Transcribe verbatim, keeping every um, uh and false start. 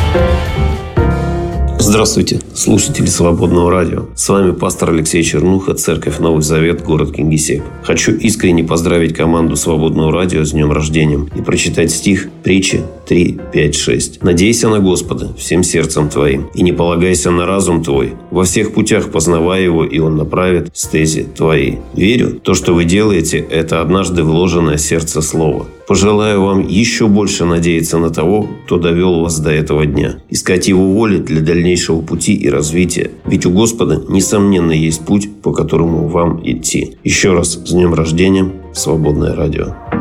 Здравствуйте, слушатели Свободного радио. С вами пастор Алексей Чернуха, Церковь Новый Завет, город Кингисепп. Хочу искренне поздравить команду Свободного радио с днем рождения и прочитать стих Притчи три, пять, шесть. «Надейся на Господа всем сердцем твоим, и не полагайся на разум твой. Во всех путях познавай его, и он направит стези твои». Верю, то, что вы делаете, это однажды вложенное в сердце слово. Пожелаю вам еще больше надеяться на того, кто довел вас до этого дня. Искать его воли для дальнейшего пути и развития. Ведь у Господа, несомненно, есть путь, по которому вам идти. Еще раз с днем рождения, Свободное радио.